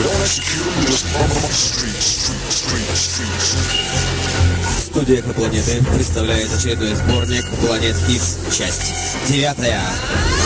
Студия «Экопланеты» представляет очередной сборник «Планет X», часть 9.